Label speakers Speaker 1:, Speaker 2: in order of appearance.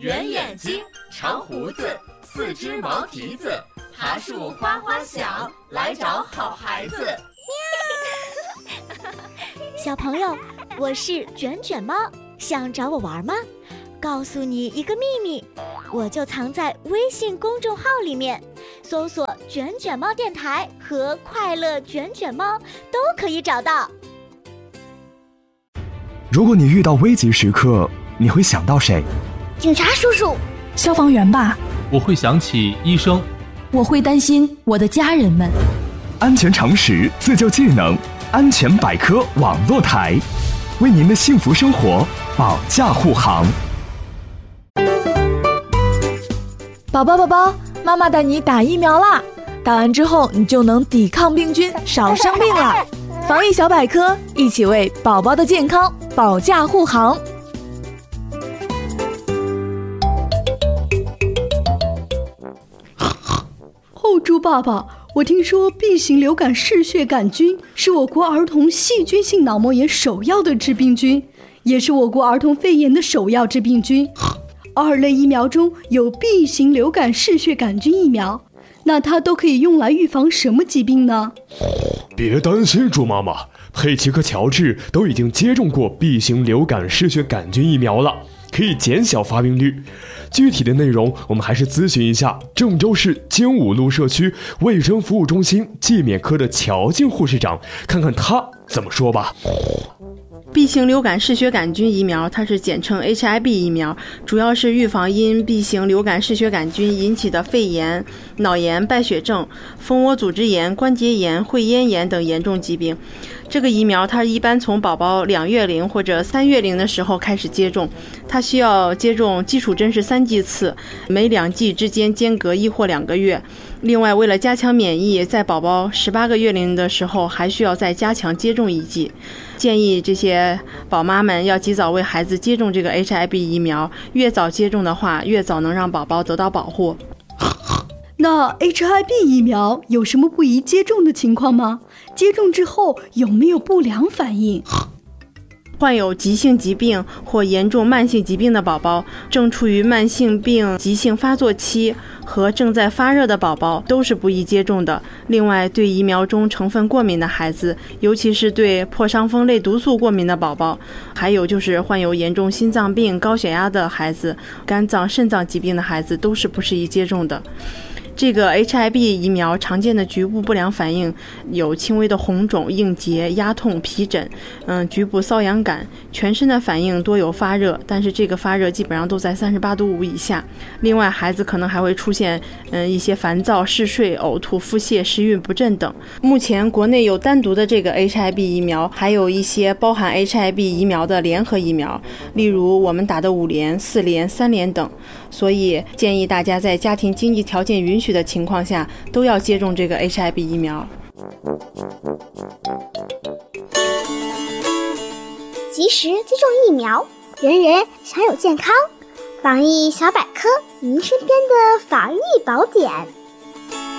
Speaker 1: 圆眼睛，长胡子，四只毛蹄子，爬树花花响，来找好孩子。
Speaker 2: 小朋友，我是卷卷猫，想找我玩吗？告诉你一个秘密，我就藏在微信公众号里面，搜索卷卷猫电台和快乐卷卷猫都可以找到。
Speaker 3: 如果你遇到危急时刻，你会想到谁？
Speaker 4: 警察叔叔，
Speaker 5: 消防员吧。
Speaker 6: 我会想起医生。
Speaker 5: 我会担心我的家人们。
Speaker 3: 安全常识，自救技能，安全百科网络台，为您的幸福生活保驾护航。
Speaker 5: 宝宝，妈妈带你打疫苗啦！打完之后，你就能抵抗病菌，少生病了。防疫小百科，一起为宝宝的健康保驾护航。
Speaker 7: 后猪爸爸，我听说 B 型流感嗜血杆菌是我国儿童细菌性脑膜炎首要的致病菌，也是我国儿童肺炎的首要致病菌。2类疫苗中有 B 型流感嗜血杆菌疫苗，那它都可以用来预防什么疾病呢？
Speaker 8: 别担心，猪妈妈，佩奇和乔治都已经接种过 B 型流感嗜血杆菌疫苗了，可以减小发病率。具体的内容我们还是咨询一下郑州市精武路社区卫生服务中心季免科的乔静护士长，看看他怎么说吧。
Speaker 9: B 型流感嗜血杆菌疫苗，它是简称 HIB 疫苗，主要是预防因 B 型流感嗜血杆菌引起的肺炎、脑炎、败血症、蜂窝组织炎、关节炎、会咽炎等严重疾病。这个疫苗它一般从宝宝2月龄或者3月龄的时候开始接种，它需要接种基础针是3剂次，每2剂之间间隔1或2个月。另外，为了加强免疫，在宝宝18个月龄的时候还需要再加强接种1剂。建议这些宝妈们要及早为孩子接种这个 HIB 疫苗，越早接种的话，越早能让宝宝得到保护。
Speaker 7: 那 HIB 疫苗有什么不宜接种的情况吗？接种之后有没有不良反应？
Speaker 9: 患有急性疾病或严重慢性疾病的宝宝，正处于慢性病急性发作期和正在发热的宝宝都是不宜接种的。另外，对疫苗中成分过敏的孩子，尤其是对破伤风类毒素过敏的宝宝，还有就是患有严重心脏病、高血压的孩子、肝脏、肾脏疾病的孩子都是不适宜接种的。这个 HIB 疫苗常见的局部不良反应有轻微的红肿、硬结、压痛、皮疹，局部瘙痒感，全身的反应多有发热，但是这个发热基本上都在38度5以下。另外，孩子可能还会出现一些烦躁、嗜睡、呕吐、腹泻、食欲不振等。目前国内有单独的这个 HIB 疫苗，还有一些包含 HIB 疫苗的联合疫苗，例如我们打的5联、4联、3联等。所以建议大家在家庭经济条件允许的情况下，都要接种这个 HIB 疫苗。
Speaker 4: 及时接种疫苗，人人享有健康。防疫小百科，您身边的防疫宝典。